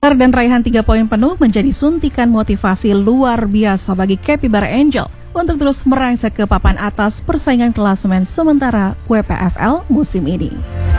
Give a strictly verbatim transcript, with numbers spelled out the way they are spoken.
Dan raihan tiga poin penuh menjadi suntikan motivasi luar biasa bagi Capybara Angel untuk terus merangsek ke papan atas persaingan klasemen sementara W P F L musim ini.